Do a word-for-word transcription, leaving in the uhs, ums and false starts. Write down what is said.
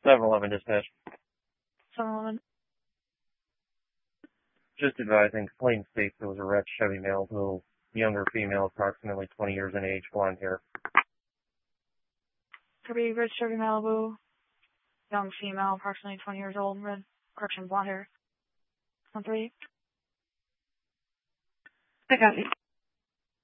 seven eleven dispatch. seven eleven. Just advising, Plain State, there was a red Chevy Malibu, younger female, approximately twenty years in age, blonde hair. Could red Chevy Malibu, young female, approximately twenty years old, red, correction, blonde hair. one three. I got it.